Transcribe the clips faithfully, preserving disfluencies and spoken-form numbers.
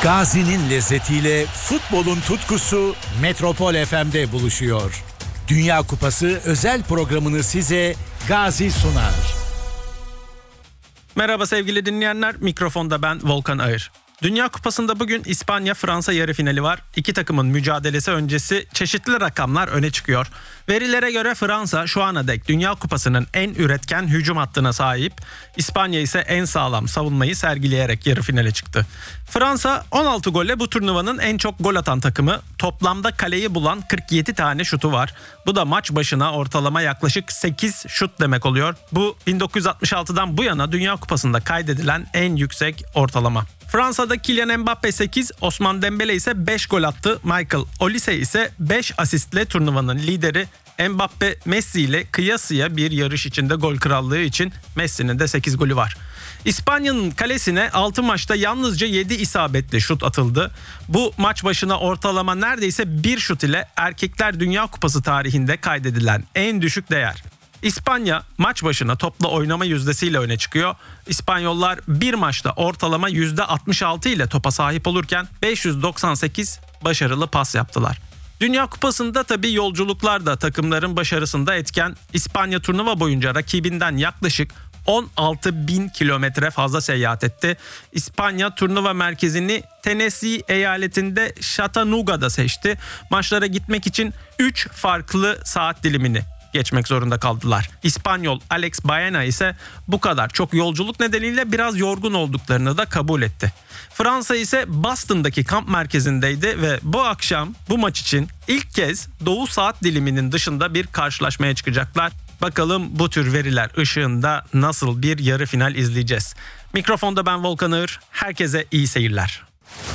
Gazi'nin lezzetiyle futbolun tutkusu Metropol F M'de buluşuyor. Dünya Kupası özel programını size Gazi sunar. Merhaba sevgili dinleyenler, mikrofonda ben Volkan Ağır. Dünya Kupası'nda bugün İspanya-Fransa yarı finali var. İki takımın mücadelesi öncesi çeşitli rakamlar öne çıkıyor. Verilere göre Fransa şu ana dek Dünya Kupası'nın en üretken hücum hattına sahip. İspanya ise en sağlam savunmayı sergileyerek yarı finale çıktı. Fransa on altı golle bu turnuvanın en çok gol atan takımı. Toplamda kaleyi bulan kırk yedi tane şutu var. Bu da maç başına ortalama yaklaşık sekiz şut demek oluyor. Bu bin dokuz yüz altmış altıdan bu yana Dünya Kupası'nda kaydedilen en yüksek ortalama. Fransa'da Kylian Mbappe sekiz, Ousmane Dembele ise beş gol attı. Michael Olise ise beş asistle turnuvanın lideri. Mbappe Messi ile kıyasıya bir yarış içinde gol krallığı için Messi'nin de sekiz golü var. İspanya'nın kalesine altı maçta yalnızca yedi isabetli şut atıldı. Bu maç başına ortalama neredeyse bir şut ile Erkekler Dünya Kupası tarihinde kaydedilen en düşük değer. İspanya maç başına topla oynama yüzdesiyle öne çıkıyor. İspanyollar bir maçta ortalama yüzde altmış altı ile topa sahip olurken beş yüz doksan sekiz başarılı pas yaptılar. Dünya Kupası'nda tabii yolculuklar da takımların başarısında etken. İspanya turnuva boyunca rakibinden yaklaşık on altı bin kilometre fazla seyahat etti. İspanya turnuva merkezini Tennessee eyaletinde Chattanoogga'da seçti. Maçlara gitmek için üç farklı saat dilimini geçmek zorunda kaldılar. İspanyol Alex Baena ise bu kadar çok yolculuk nedeniyle biraz yorgun olduklarını da kabul etti. Fransa ise Boston'daki kamp merkezindeydi ve bu akşam bu maç için ilk kez doğu saat diliminin dışında bir karşılaşmaya çıkacaklar. Bakalım bu tür veriler ışığında nasıl bir yarı final izleyeceğiz. Mikrofonda ben Volkan Ağır. Herkese iyi seyirler.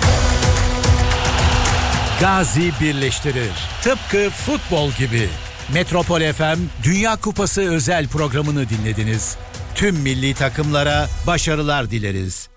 Gazi birleştirir. Tıpkı futbol gibi. Metropol F M Dünya Kupası özel programını dinlediniz. Tüm milli takımlara başarılar dileriz.